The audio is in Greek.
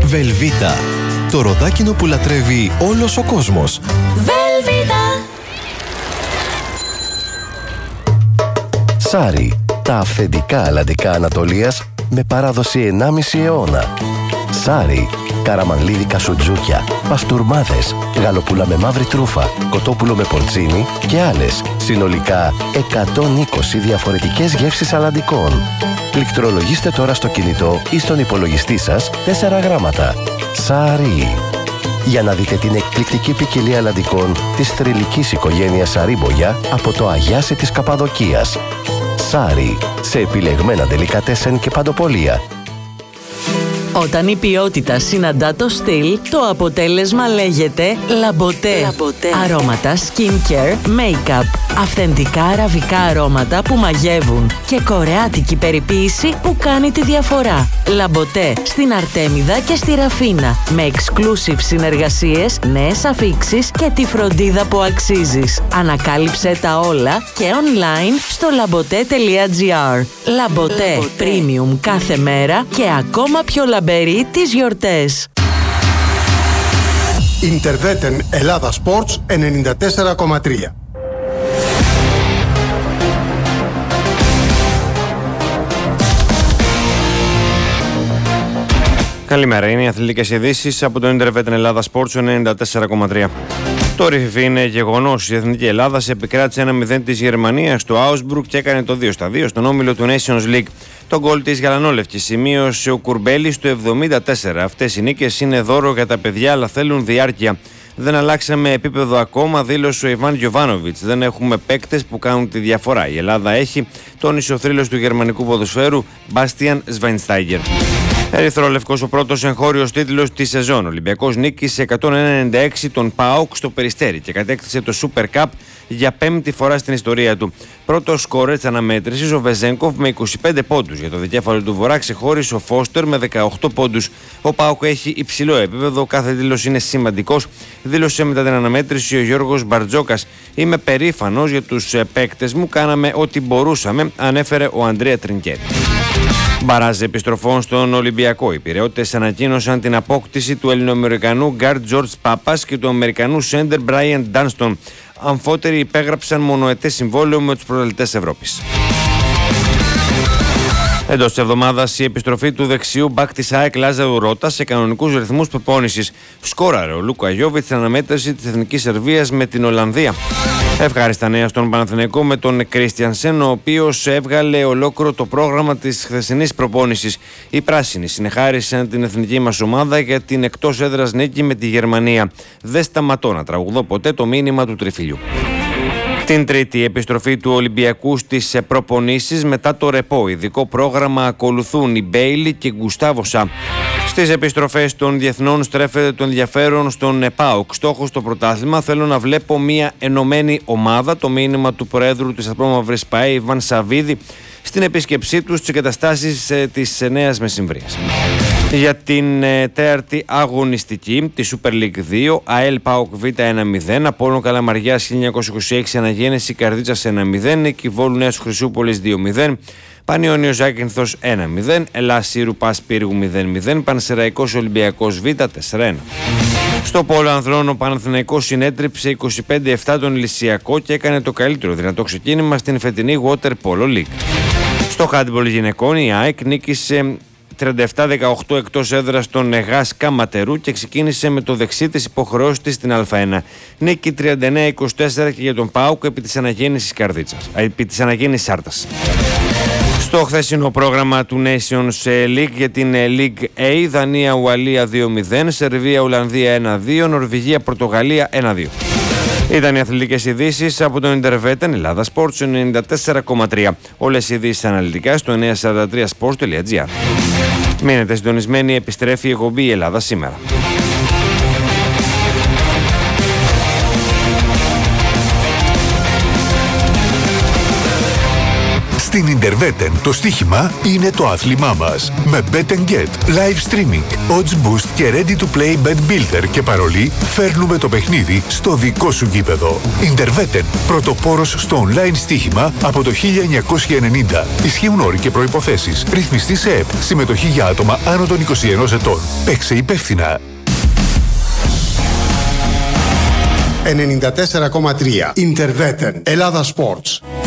Velveeta. Το ροδάκινο που λατρεύει όλος ο κόσμος. Velveeta. Σάρι. Τα αυθεντικά αλλαντικά Ανατολίας με παράδοση 1,5 αιώνα. Σάρι. Καραμανλίδικα σουτζούκια, παστούρμάδες, γαλοπούλα με μαύρη τρούφα, κοτόπουλο με πορτσίνι και άλλες. Συνολικά 120 διαφορετικές γεύσεις αλλαντικών. Πληκτρολογήστε τώρα στο κινητό ή στον υπολογιστή σας 4 γράμματα. Σάρι. Για να δείτε την εκπληκτική ποικιλία αλλαντικών της θρυλικής οικογένειας Σαρίμπογια από το Αγιάσι της Καπαδοκίας. Σάρι. Σε επιλεγμένα ντελικατέσεν και παντοπολία. Όταν η ποιότητα συναντά το στυλ, το αποτέλεσμα λέγεται Λαμποτέ. Αρώματα, skincare, make-up. Αυθεντικά αραβικά αρώματα που μαγεύουν και κορεάτικη περιποίηση που κάνει τη διαφορά. Λαμποτέ στην Αρτέμιδα και στη Ραφίνα. Με exclusive συνεργασίες, νέες αφίξεις και τη φροντίδα που αξίζεις. Ανακάλυψε τα όλα και online στο labote.gr. Λαμποτέ. Premium κάθε μέρα και ακόμα πιο λαμπερή τις γιορτές. Ιντερβέτεν Ελλάδα Sports 94,3. Καλημέρα, είναι οι αθλητικές ειδήσεις από το Ιντερβέτεν Ελλάδα Sports 94,3. Το ρηφιφί είναι γεγονός. Η Εθνική Ελλάδα επικράτησε 1-0 της Γερμανίας στο Augsburg και έκανε το 2-2 στον όμιλο του Nations League. Το γκολ της γαλανόλευκης σημείωσε ο Κουρμπέλης στο 74. Αυτές οι νίκες είναι δώρο για τα παιδιά, αλλά θέλουν διάρκεια. Δεν αλλάξαμε επίπεδο ακόμα, δήλωσε ο Ιβάν Γιοβάνοβιτς. Δεν έχουμε παίκτες που κάνουν τη διαφορά. Η Ελλάδα έχει, τόνισε ο θρύλος του γερμανικού ποδοσφαίρου Μπάστιαν Σβάινστάιγκερ. Ερυθρόλευκος ο πρώτος εγχώριος τίτλος της σεζόν. Ο Ολυμπιακός νίκησε 196 τον ΠΑΟΚ στο Περιστέρι και κατέκτησε το Super Cup για 5η φορά στην ιστορία του. Πρώτος σκόρερ της αναμέτρησης ο Βεζένκοφ με 25 πόντους. Για το δικέφαλο του Βορρά ξεχώρισε ο Φώστερ με 18 πόντους. Ο ΠΑΟΚ έχει υψηλό επίπεδο, κάθε τίτλος είναι σημαντικός, δήλωσε μετά την αναμέτρηση ο Γιώργος Μπαρτζόκας. Είμαι περήφανος για τους παίκτες μου, κάναμε ό,τι μπορούσαμε, ανέφερε ο Αντρέα Τρινκέρι. Μπαράζ επιστροφών στον Ολυμπιακό. Οι Πειραιώτες ανακοίνωσαν την απόκτηση του Ελληνοαμερικανού γκάρντ Τζορτζ Πάπας και του Αμερικανού σέντερ Μπράιαν Ντάνστον. Αμφότεροι υπέγραψαν μονοετές συμβόλαιο με τους πρωταθλητές Ευρώπης. Εντός της εβδομάδας η επιστροφή του δεξιού μπακ της ΑΕΚ Λάζαρου Ρώτα σε κανονικούς ρυθμούς προπόνησης. Σκόραρε ο Λούκα Γιόβιτς στην αναμέτρηση της Εθνικής Σερβίας με την Ολλανδία. Ευχάριστα νέα στον Παναθηναϊκό με τον Κρίστιανσεν, ο οποίος έβγαλε ολόκληρο το πρόγραμμα της χθεσινής προπόνησης. Οι πράσινοι συνεχάρισαν την εθνική μας ομάδα για την εκτός έδρας νίκη με τη Γερμανία. Δεν σταματώ να τραγουδώ ποτέ το μήνυμα του τριφυλιού. Την Τρίτη, η επιστροφή του Ολυμπιακού στις προπονήσεις μετά το ρεπό. Ειδικό πρόγραμμα ακολουθούν οι Μπέιλι και Γκουστάβο Σα. Στις επιστροφές των διεθνών στρέφεται το ενδιαφέρον στον ΠΑΟΚ. Στόχος στο πρωτάθλημα: θέλω να βλέπω μια ενωμένη ομάδα. Το μήνυμα του Προέδρου της Ασπρόμαυρης ΠΑΕ, Ιβάν Σαββίδη, στην επίσκεψή του στις εγκαταστάσεις της Νέας Μεσημβρίας. Για την τέταρτη αγωνιστική τη Super League 2, ΑΕΛ ΠΑΟΚ Β 1-0, Απόλλων Καλαμαριάς 1926 αναγέννηση Καρδίτσας 1-0, Εκιβόλου Νέας Χρυσούπολης 2-0, Πανιώνιος Ζάκυνθος 1-0, Ελλάς Σύρου Πας Πύργου 0-0, Πανσεραϊκός Ολυμπιακός Β 4-1. Στο Πόλο Ανδρών ο Παναθηναϊκός συνέτριψε 25-7 τον Ηλυσιακό και έκανε το καλύτερο δυνατό ξεκίνημα στην φετινή Water Polo League. Στο handball γυναικών η ΑΕΚ νίκησε 37-18 εκτός έδρας των ΕΓΑΣ Καματερού και ξεκίνησε με το δεξί της υποχρεώσεις της στην Α1. Νίκη 39-24 και για τον ΠΑΟΚ επί της αναγέννησης Σάρτας. Στο χθεσινό πρόγραμμα του Nations League για την League A, Δανία-Ουαλία 2-0, Σερβία-Ολλανδία 1-2, Νορβηγία-Πορτογαλία 1-2. Ήταν οι αθλητικές ειδήσεις από το Ιντερβέτεν Ελλάδα Sports 94,3. Όλες οι ειδήσεις αναλυτικά στο 943sports.gr. Μείνετε συντονισμένοι, επιστρέφει η εκπομπή Ελλάδα σήμερα. Στην Interveten το στοίχημα είναι το άθλημά μας. Με Bet & Get, live streaming, odds boost και ready to play bet builder και παρολί, φέρνουμε το παιχνίδι στο δικό σου γήπεδο. Interveten, πρωτοπόρος στο online στοίχημα από το 1990. Ισχύουν όροι και προϋποθέσεις. Ρυθμιστή σε ΕΠ. Συμμετοχή για άτομα άνω των 21 ετών. Παίξε υπεύθυνα. 94,3 Interveten. Ελλάδα Sports.